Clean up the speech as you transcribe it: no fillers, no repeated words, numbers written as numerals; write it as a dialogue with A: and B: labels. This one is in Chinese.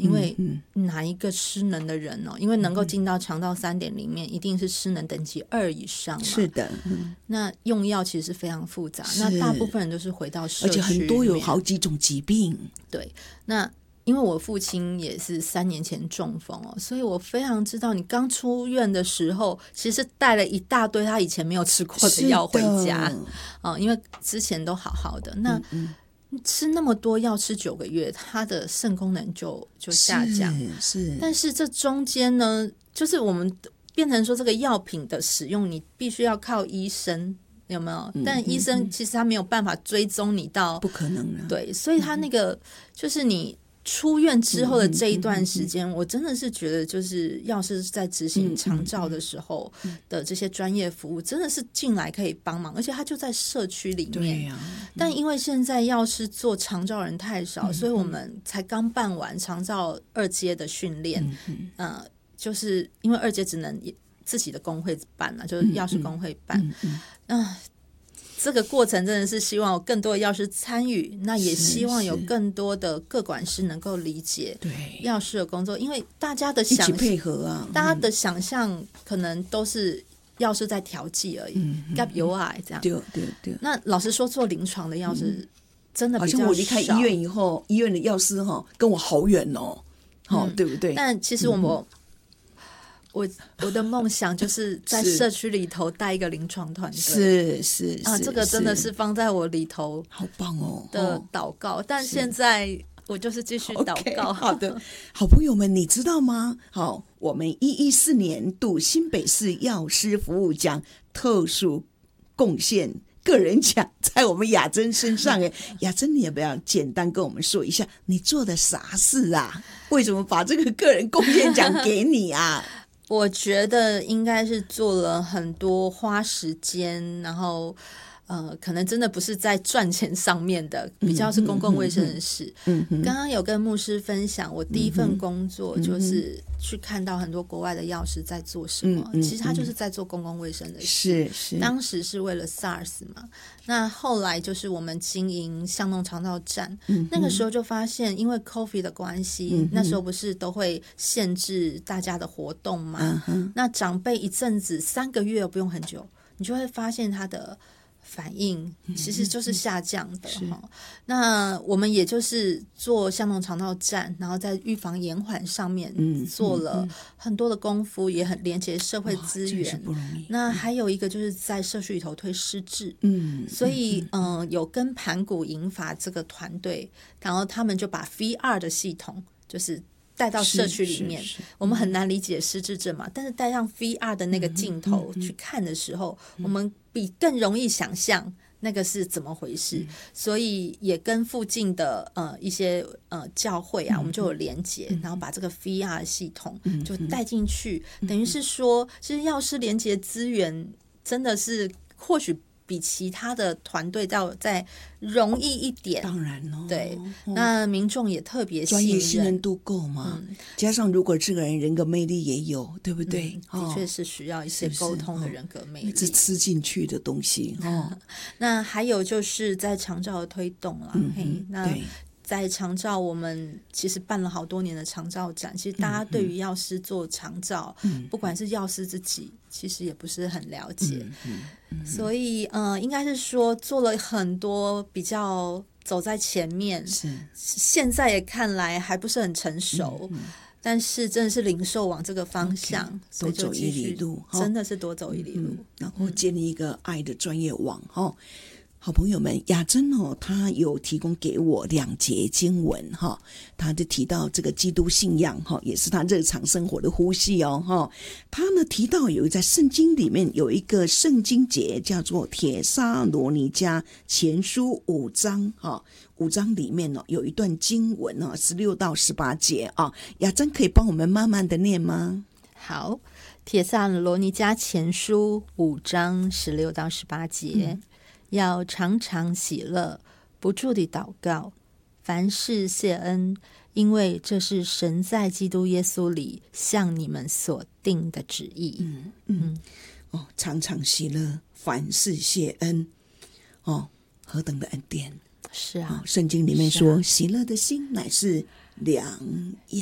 A: 因为哪一个失能的人因为能够进到肠道3.0里面，一定是失能等级2以上嘛。
B: 是的，
A: 那用药其实是非常复杂，那大部分人都是回到社区里面，
B: 而且很多有好几种疾病。
A: 对，那因为我父亲也是3年前中风所以我非常知道你刚出院的时候其实带了一大堆他以前没有吃过的药回家因为之前都好好的，那吃那么多药，吃9个月，他的肾功能就下降。
B: 是，
A: 但是这中间呢，就是我们变成说这个药品的使用，你必须要靠医生，有没有？但医生其实他没有办法追踪你到，
B: 不可能啊。
A: 对，所以他那个就是你出院之后的这一段时间，我真的是觉得就是药师在执行长照的时候的这些专业服务真的是进来可以帮忙，而且他就在社区里面。
B: 对啊，
A: 但因为现在药师做长照人太少，所以我们才刚办完长照2阶的训练。就是因为2阶只能自己的工会办就是药师工会办。这个过程真的是希望有更多的药师参与，那也希望有更多的个管师能够理解药师的工作，因为大家的想
B: 一起配合啊，
A: 大家的想象可能都是药师在调剂而已，gap 有爱这样。
B: 对。
A: 那老实说，做临床的药师真的比较少。
B: 好像我离开医院以后，医院的药师跟我好远对不对？
A: 但其实我的梦想就是在社区里头带一个临床团
B: 是
A: 队，这个真的是放在我里头
B: 好棒
A: 的祷告。但现在我就是继续祷告。
B: Okay, 好的，好朋友们，你知道吗？好，我们114年度新北市药师服务奖特殊贡献个人奖在我们雅珍身上雅珍，你要不要简单跟我们说一下你做的啥事啊？为什么把这个个人贡献奖给你啊？
A: 我觉得应该是做了很多花时间，然后可能真的不是在赚钱上面的，比较是公共卫生的事。刚刚有跟牧师分享，我第一份工作就是去看到很多国外的药师在做什么，其实他就是在做公共卫生的事。
B: 是
A: 当时是为了 SARS 嘛，那后来就是我们经营巷弄长照站，那个时候就发现，因为 COVID 的关系，那时候不是都会限制大家的活动嘛，那长辈一阵子3个月不用很久，你就会发现他的反应其实就是下降的那我们也就是做巷弄长照站，然后在预防延缓上面做了很多的功夫，也很连接社会资源。
B: 不容易。
A: 那还有一个就是在社区里头推失智，所以有跟盘古银法这个团队，然后他们就把 VR 的系统就是带到社区里面，我们很难理解失智症嘛，但是带上 VR 的那个镜头去看的时候，我们比更容易想象那个是怎么回事，所以也跟附近的一些教会啊，我们就有连结，然后把这个 VR 系统就带进去，等于是说，其实药师连结资源真的是或许比其他的团队再容易一点，
B: 当然
A: 对，那民众也特别
B: 专业信任度够嘛，加上如果这个人人格魅力也有，对不对？
A: 的确是需要一些沟通的人格魅力，
B: 是吃进去的东西
A: 那还有就是在长照的推动啦，那在长照我们其实办了好多年的长照展，其实大家对于药师做长照，不管是药师自己其实也不是很了解，所以应该是说做了很多比较走在前面，现在也看来还不是很成熟，但是真的是零售往这个方向，
B: 多走一里路，
A: 真的是多走一里路，
B: 然后建立一个爱的专业网好朋友们，雅珍他有提供给我2节经文他就提到这个基督信仰也是他日常生活的呼吸他呢提到有在圣经里面有一个圣经节叫做帖撒罗尼迦前书5章5章里面有一段经文16到18节雅珍可以帮我们慢慢的念吗？
A: 好，帖撒罗尼迦前书5章16到18节要常常喜乐，不住地祷告，凡事谢恩，因为这是神在基督耶稣里向你们所定的旨意。
B: 常常喜乐，凡事谢恩何等的恩典！
A: 是啊，
B: 圣经里面说，喜乐的心乃是良药。